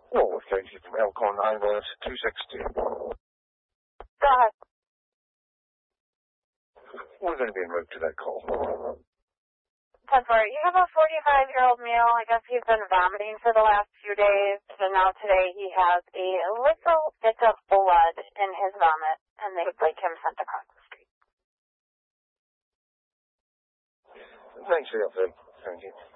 Well, with Katie from Elkhorn, I was 260. Go ahead. We're going to be en route to that call. 10-4. You have a 45-year-old male. I guess he's been vomiting for the last few days, and now today he has a little bit of blood in his vomit, and they would like him sent across the street. Thanks for the update. Thank you.